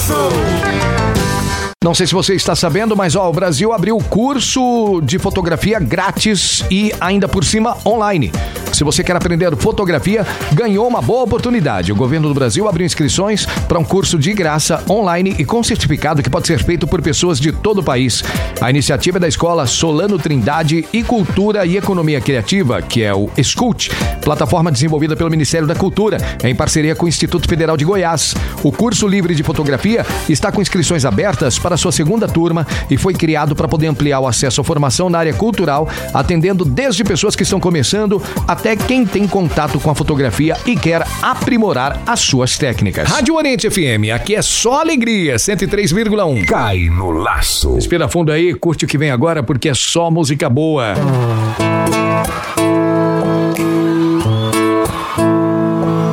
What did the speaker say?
Não sei se você está sabendo, mas o Brasil abriu curso de fotografia grátis e ainda por cima online. Se você quer aprender fotografia, ganhou uma boa oportunidade. O governo do Brasil abriu inscrições para um curso de graça online e com certificado que pode ser feito por pessoas de todo o país. A iniciativa é da Escola Solano Trindade e Cultura e Economia Criativa, que é o SCUT, plataforma desenvolvida pelo Ministério da Cultura, em parceria com o Instituto Federal de Goiás. O curso livre de fotografia está com inscrições abertas para a sua segunda turma e foi criado para poder ampliar o acesso à formação na área cultural, atendendo desde pessoas que estão começando até quem tem contato com a fotografia e quer aprimorar as suas técnicas. Rádio Oriente FM, aqui é só alegria, 103,1. Cai no laço. Respira fundo aí, curte o que vem agora porque é só música boa.